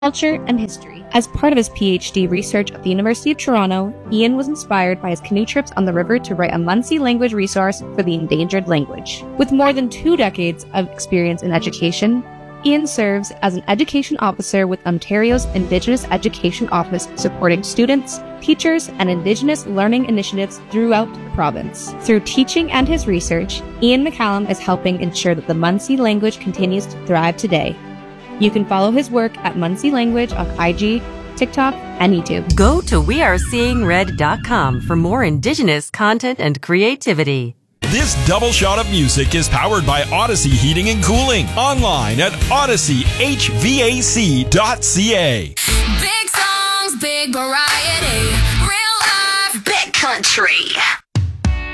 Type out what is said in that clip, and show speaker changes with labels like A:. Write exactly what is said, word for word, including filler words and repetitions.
A: culture, and history. As part of his PhD research at the University of Toronto, Ian was inspired by his canoe trips on the river to write a Munsee language resource for the endangered language. With more than two decades of experience in education, Ian serves as an education officer with Ontario's Indigenous Education Office, supporting students, teachers, and Indigenous learning initiatives throughout the province. Through teaching and his research, Ian McCallum is helping ensure that the Munsee language continues to thrive today. You can follow his work at Munsee Language on I G, TikTok, and YouTube.
B: Go to we are seeing red dot com for more Indigenous content and creativity.
C: This double shot of music is powered by Odyssey Heating and Cooling. Online at odyssey h v a c dot c a.
D: Big songs, big variety, real life, big country.